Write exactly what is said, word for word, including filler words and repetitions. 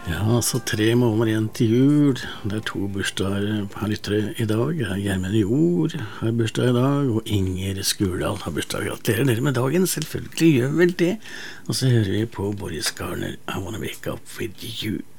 Ja, så tre måneder igjen til jul. Det er to bursdager per lyttere i dag. Gjermund Jord har bursdag i dag, og Inger Skurdal har bursdag. Gratulerer dere med dagen, selvfølgelig gjør vel det. Og så hører vi på Boris Garner, I Wanna Wake Up With You.